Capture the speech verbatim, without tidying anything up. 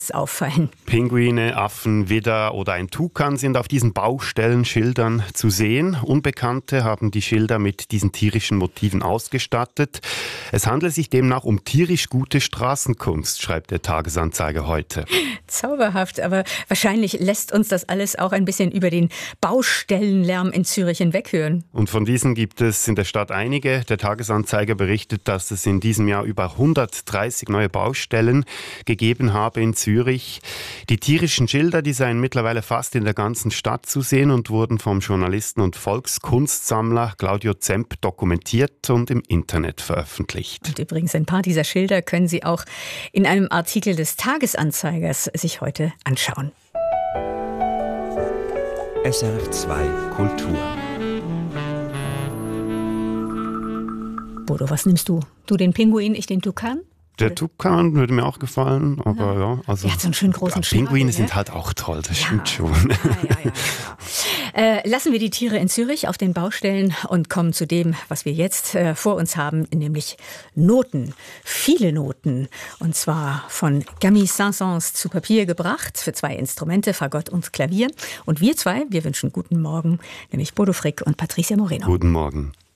auffallen? Pinguine, Affen, Widder oder ein Tukan sind auf diesen Baustellenschildern zu sehen. Unbekannte haben die Schilder mit diesen tierischen Motiven ausgestattet. Es handelt sich demnach um tierisch gute Straßenkunst, schreibt der Tagesanzeiger heute. Zauberhaft, aber wahrscheinlich lässt uns das alles auch ein bisschen über den Baustellenlärm in Zürich hinweghören. Und von diesen gibt es in der Stadt einige. Der Tagesanzeiger berichtet, dass es in diesem Jahr über hundertdreißig neue Baustellen gegeben habe in Zürich. Die tierischen Schilder, die seien mittlerweile fast in der ganzen Stadt zu sehen und wurden vom Journalisten und Volkskunstsammler Claudio Zemp dokumentiert und im Internet veröffentlicht. Und übrigens ein paar dieser Schilder können Sie auch in einem Artikel des Tagesanzeigers sich heute anschauen. S R F zwei Kultur. Bodo, was nimmst du? Du den Pinguin, ich den Tukan? Der Tukan würde mir auch gefallen, aber ja. ja also der hat so einen schönen großen Schnabel. Pinguine ne? sind halt auch toll, das ja. stimmt schon. Ja, ja, ja, ja. Äh, lassen wir die Tiere in Zürich auf den Baustellen und kommen zu dem, was wir jetzt äh, vor uns haben, nämlich Noten. Viele Noten. Und zwar von Camille Saint-Saëns zu Papier gebracht für zwei Instrumente, Fagott und Klavier. Und wir zwei, wir wünschen guten Morgen, nämlich Bodo Frick und Patricia Moreno. Guten Morgen.